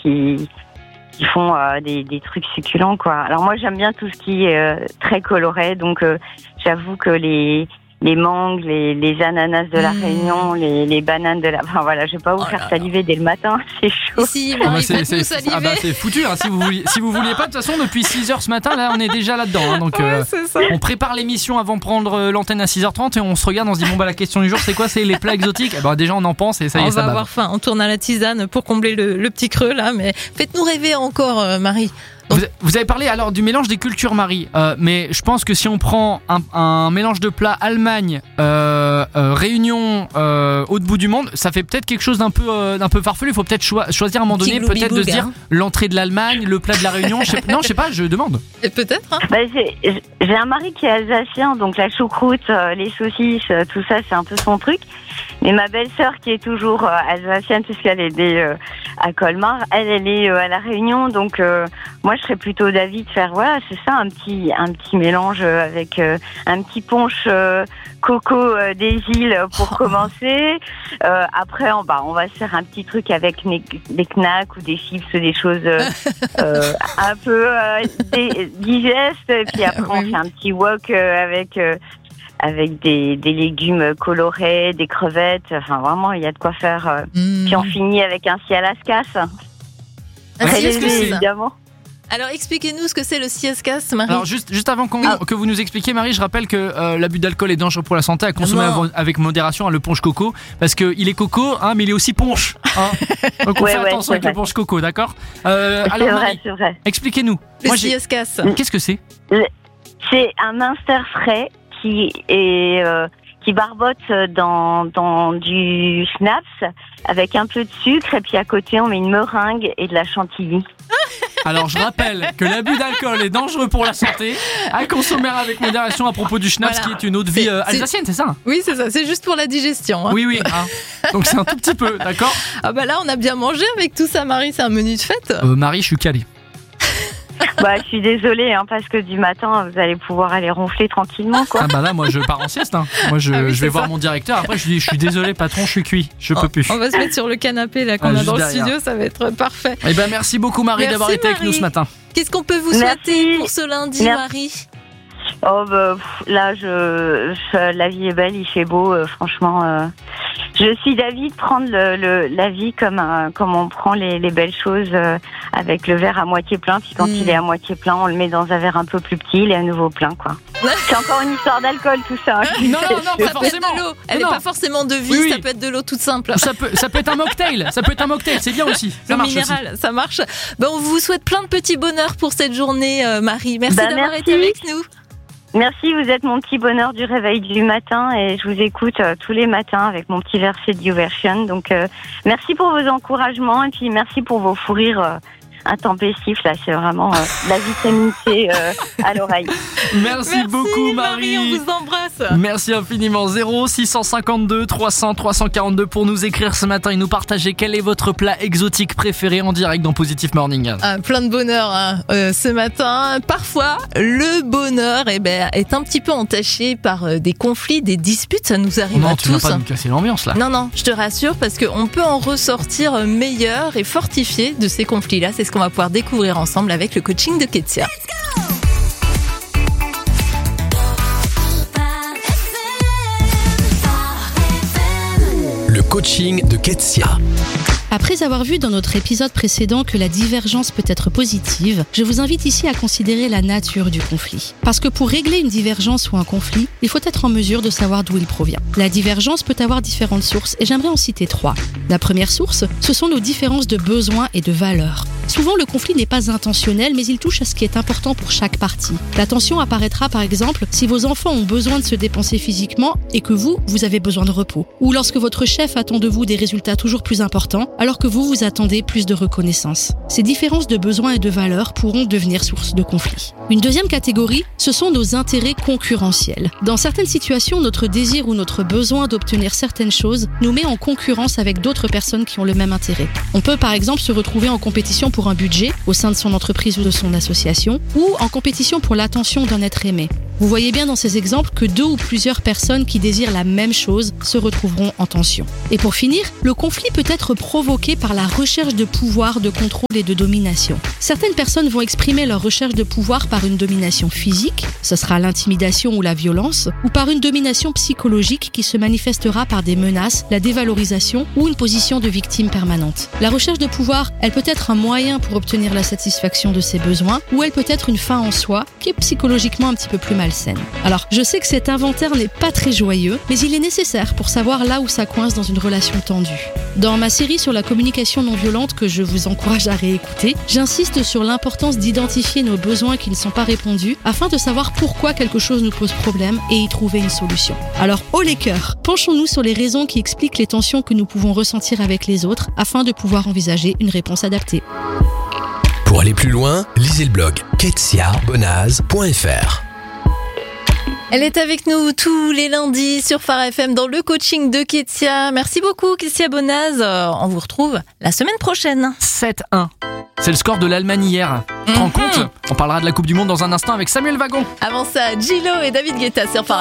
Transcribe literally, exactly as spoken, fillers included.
qui, qui font euh, des, des trucs succulents, quoi. Alors moi, j'aime bien tout ce qui est euh, très coloré, donc euh, j'avoue que les les mangues, les, les ananas de la mmh. Réunion, les, les bananes de la... Enfin voilà, je vais pas vous oh faire saliver dès le matin, c'est chaud. Si, ah bah c'est, c'est, c'est, ah bah c'est foutu, hein. si, vous vouliez, si vous vouliez pas, de toute façon, depuis six heures ce matin, là, on est déjà là-dedans. Hein, donc, ouais, euh, c'est ça. On prépare l'émission avant de prendre l'antenne à six heures trente et on se regarde, on se dit, bon bah la question du jour, c'est quoi? C'est les plats exotiques. Eh bah, déjà, on en pense et ça y est, on ça va avoir faim, on tourne à la tisane pour combler le, le petit creux, là, mais faites-nous rêver encore, euh, Marie. Vous, vous avez parlé alors du mélange des cultures, Marie, euh, mais je pense que si on prend un, un mélange de plats Allemagne, euh, euh, Réunion, euh, autre bout du monde, ça fait peut-être quelque chose d'un peu, euh, d'un peu farfelu. Il faut peut-être cho- choisir à un moment donné, peut-être de se dire l'entrée de l'Allemagne, le plat de la Réunion. Je sais, non, je sais pas, je demande. Et peut-être. Hein. Bah, j'ai, j'ai un mari qui est alsacien, donc la choucroute, euh, les saucisses, euh, tout ça, c'est un peu son truc. Mais ma belle-sœur, qui est toujours euh, alsacienne, puisqu'elle est née euh, à Colmar, elle, elle est euh, à la Réunion, donc euh, moi, je serais plutôt d'avis de faire, voilà, c'est ça, un petit, un petit mélange avec euh, un petit punch euh, coco euh, des îles pour oh. commencer. Euh, après, on, bah, on va se faire un petit truc avec des, des knacks ou des chips ou des choses euh, euh, un peu euh, des, digestes. Et puis après, on fait un petit wok euh, avec... Euh, avec des, des légumes colorés, des crevettes, enfin vraiment il y a de quoi faire. Mmh. Puis on finit avec un sialaskas. Ah, très c'est léger, évidemment. Alors expliquez-nous ce que c'est le siescas, Marie. Alors juste, juste avant qu'on, ah. que vous nous expliquiez, Marie, je rappelle que euh, l'abus d'alcool est dangereux pour la santé, à consommer av- avec modération, hein, le punch coco, parce qu'il est coco, hein, mais il est aussi punch. Hein. Donc on ouais, fait ouais, attention avec vrai. Le punch coco, d'accord euh, C'est alors, vrai, Marie, c'est vrai. Expliquez-nous. Le siescas. Qu'est-ce que c'est? C'est un Munster frais qui est euh, qui barbote dans dans du schnapps avec un peu de sucre et puis à côté on met une meringue et de la chantilly. Alors je rappelle que l'abus d'alcool est dangereux pour la santé, à consommer avec modération à propos du schnapps, voilà. Qui est une eau de vie euh, alsacienne, c'est... c'est ça? Oui, c'est ça, c'est juste pour la digestion. Hein. Oui, oui, hein. Donc c'est un tout petit peu, d'accord? Ah bah là on a bien mangé avec tout ça, Marie, c'est un menu de fête. euh, Marie, je suis calé. Bah, je suis désolée, hein, parce que du matin, vous allez pouvoir aller ronfler tranquillement, quoi. Ah bah là, moi, je pars en sieste. Hein. Moi, je, ah oui, je vais voir ça. Mon directeur. Après, je lui dis, je suis désolé, patron, je suis cuit. Je on, peux plus. On va se mettre sur le canapé là qu'on ah, a dans derrière. Le studio, ça va être parfait. Eh ben, merci beaucoup, Marie, merci, d'avoir été Marie. avec nous ce matin. Qu'est-ce qu'on peut vous merci. souhaiter pour ce lundi, merci. Marie? Oh bah, là, je, je, la vie est belle, il fait beau, euh, franchement. Euh, je suis d'avis de prendre le, le, la vie comme, un, comme on prend les, les belles choses, euh, avec le verre à moitié plein. Puis quand mmh. il est à moitié plein, on le met dans un verre un peu plus petit, il est à nouveau plein, quoi. C'est encore une histoire d'alcool, tout ça. Hein. Non, non, non, pas forcément. De l'eau. Elle n'est pas forcément de vie, oui, oui. Ça peut être de l'eau toute simple. Ça peut, ça peut être un mocktail, ça peut être un mocktail, c'est bien aussi. Ça le marche minéral, aussi. Ça marche. Ben, on vous souhaite plein de petits bonheurs pour cette journée, euh, Marie. Merci bah, d'avoir merci. été avec nous. Merci, vous êtes mon petit bonheur du réveil du matin et je vous écoute euh, tous les matins avec mon petit verset de YouVersion. Donc, euh, merci pour vos encouragements et puis merci pour vos fous rires euh, intempestifs. Là, c'est vraiment euh, la vitamine euh, à l'oreille. Merci, merci beaucoup, Marie. Marie. On vous embrasse. Merci infiniment. zéro six cent cinquante-deux trois cents trois cent quarante-deux pour nous écrire ce matin et nous partager quel est votre plat exotique préféré en direct dans Positive Morning. Ah, plein de bonheur hein, euh, ce matin. Parfois, le bonheur eh ben, est un petit peu entaché par euh, des conflits, des disputes. Ça nous arrive non, à tous. Non, tu vas pas nous casser l'ambiance là. Non, non, je te rassure parce qu'on peut en ressortir meilleur et fortifié de ces conflits-là. C'est ce qu'on va pouvoir découvrir ensemble avec le coaching de Ketsia. Le coaching de Ketsia. Après avoir vu dans notre épisode précédent que la divergence peut être positive, je vous invite ici à considérer la nature du conflit. Parce que pour régler une divergence ou un conflit, il faut être en mesure de savoir d'où il provient. La divergence peut avoir différentes sources et j'aimerais en citer trois. La première source, ce sont nos différences de besoins et de valeurs. Souvent, le conflit n'est pas intentionnel, mais il touche à ce qui est important pour chaque partie. La tension apparaîtra par exemple si vos enfants ont besoin de se dépenser physiquement et que vous, vous avez besoin de repos. Ou lorsque votre chef attend de vous des résultats toujours plus importants, alors que vous, vous attendez plus de reconnaissance. Ces différences de besoins et de valeurs pourront devenir source de conflit. Une deuxième catégorie, ce sont nos intérêts concurrentiels. Dans certaines situations, notre désir ou notre besoin d'obtenir certaines choses nous met en concurrence avec d'autres personnes qui ont le même intérêt. On peut par exemple se retrouver en compétition pour un budget au sein de son entreprise ou de son association, ou en compétition pour l'attention d'un être aimé. Vous voyez bien dans ces exemples que deux ou plusieurs personnes qui désirent la même chose se retrouveront en tension. Et pour finir, le conflit peut être provoqué par la recherche de pouvoir, de contrôle et de domination. Certaines personnes vont exprimer leur recherche de pouvoir par une domination physique, ce sera l'intimidation ou la violence, ou par une domination psychologique qui se manifestera par des menaces, la dévalorisation ou une position de victime permanente. La recherche de pouvoir, elle peut être un moyen pour obtenir la satisfaction de ses besoins, ou elle peut être une fin en soi qui est psychologiquement un petit peu plus malsaine. Alors, je sais que cet inventaire n'est pas très joyeux, mais il est nécessaire pour savoir là où ça coince dans une relation tendue. Dans ma série sur la communication non violente que je vous encourage à réécouter, j'insiste sur l'importance d'identifier nos besoins qui ne sont pas répondus afin de savoir pourquoi quelque chose nous pose problème et y trouver une solution. Alors, haut les cœurs, penchons-nous sur les raisons qui expliquent les tensions que nous pouvons ressentir avec les autres afin de pouvoir envisager une réponse adaptée. Pour aller plus loin, lisez le blog ketsia bonaz point f r. Elle est avec nous tous les lundis sur Phare F M dans le coaching de Ketsia. Merci beaucoup Ketsia Bonaz. On vous retrouve la semaine prochaine. sept un. C'est le score de l'Allemagne hier. Tu te rends compte ? On parlera de la Coupe du Monde dans un instant avec Samuel Wagon. Avant ça, Gillo et David Guetta sur Phare